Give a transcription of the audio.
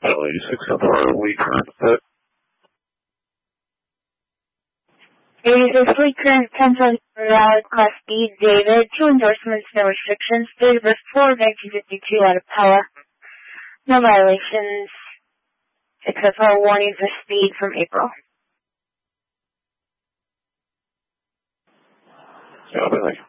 86 for Lee current set. 86 Lee current 10 valid Class B David. 2 endorsements, no restrictions. Date of birth 4 of 1952 out of Pella. No violations except for a warning for speed from April. Yeah,